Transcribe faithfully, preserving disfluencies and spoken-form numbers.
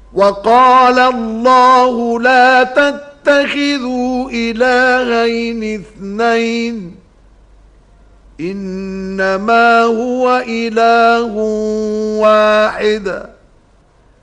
وقال الله لا تتخذوا إلهين اثنين إنما هو إله واحد